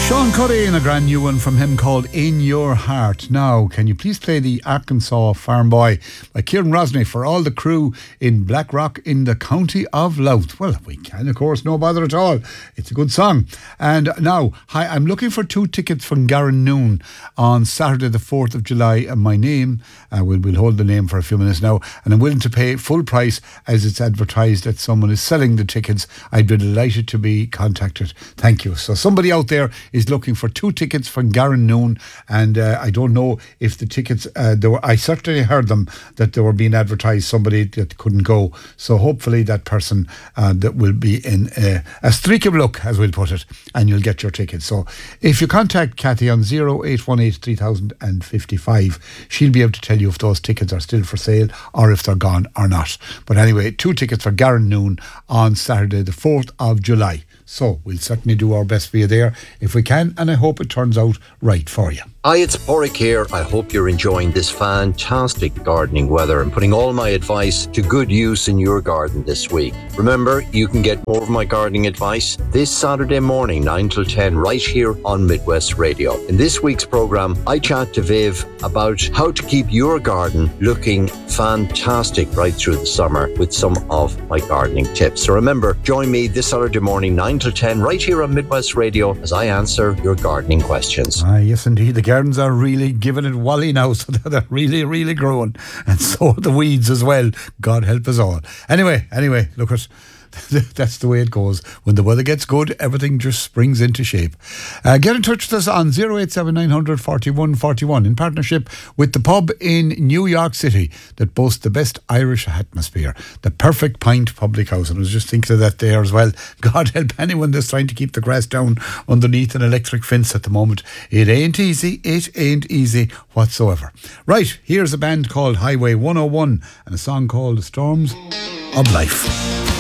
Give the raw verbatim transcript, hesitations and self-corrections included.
Sean Cuddy and a brand new one from him called In Your Heart. Now, can you please play the Arkansas Farm Boy by Kieran Rosny for all the crew in Blackrock in the county of Louth? Well, we can, of course, no bother at all. It's a good song. And now, hi, I'm looking for two tickets from Garran Noon on Saturday the fourth of July. And my name, uh, we'll, we'll hold the name for a few minutes now, and I'm willing to pay full price as it's advertised that someone is selling the tickets. I'd be delighted to be contacted. Thank you. So somebody out there is looking for two tickets from Garran Noon, and uh, I don't know if the tickets uh, there were, I certainly heard them that they were being advertised, somebody that couldn't go, so hopefully that person uh, that will be in a, a streak of luck, as we'll put it, and you'll get your tickets. So if you contact Kathy on zero eight one eight three thousand fifty-five, she'll be able to tell you if those tickets are still for sale or if they're gone or not. But anyway, two tickets for Garran Noon on Saturday the fourth of July. So we'll certainly do our best for you there if we can, and I hope it turns out right for you. Hi, it's Porrick here. I hope you're enjoying this fantastic gardening weather and putting all my advice to good use in your garden this week. Remember, you can get more of my gardening advice this Saturday morning, nine till ten, right here on Midwest Radio. In this week's programme, I chat to Viv about how to keep your garden looking fantastic right through the summer with some of my gardening tips. So remember, join me this Saturday morning, nine till ten, right here on Midwest Radio as I answer your gardening questions. Ah, yes, indeed. The gardens are really giving it wally now, so they're really, really growing. And so are the weeds as well. God help us all. Anyway, anyway, look at that's the way it goes. When the weather gets good, everything just springs into shape. Uh, get in touch with us on zero eight seven nine hundred forty-one forty-one in partnership with the pub in New York City that boasts the best Irish atmosphere, the Perfect Pint Public House. And I was just thinking of that there as well. God help anyone that's trying to keep the grass down underneath an electric fence at the moment. It ain't easy. It ain't easy whatsoever. Right, here's a band called Highway one oh one and a song called The Storms of Life.